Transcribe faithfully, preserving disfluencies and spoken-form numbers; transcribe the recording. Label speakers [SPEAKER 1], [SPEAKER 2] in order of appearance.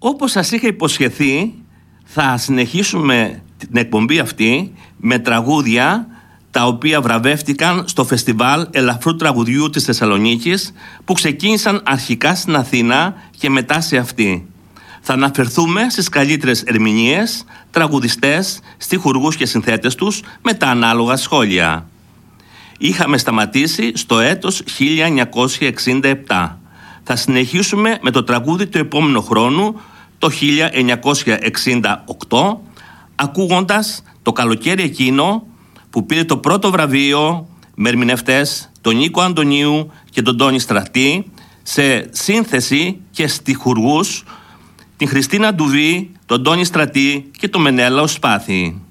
[SPEAKER 1] Όπως σας είχα υποσχεθεί, θα συνεχίσουμε την εκπομπή αυτή με τραγούδια τα οποία βραβεύτηκαν στο Φεστιβάλ Ελαφρού Τραγουδιού της Θεσσαλονίκης, που ξεκίνησαν αρχικά στην Αθήνα και μετά σε αυτή. Θα αναφερθούμε στις καλύτερες ερμηνείες, τραγουδιστές, στιχουργούς και συνθέτες τους με τα ανάλογα σχόλια. Είχαμε σταματήσει στο έτος χίλια εννιακόσια εξήντα επτά. Θα συνεχίσουμε με το τραγούδι του επόμενου χρόνου, το χίλια εννιακόσια εξήντα οκτώ, ακούγοντας το καλοκαίρι εκείνο που πήρε το πρώτο βραβείο με ερμηνευτές τον Νίκο Αντωνίου και τον Τόνι Στρατή, σε σύνθεση και στιχουργούς την Χριστίνα Ντουβή, τον Τόνι Στρατή και τον Μενέλαο Σπάθη.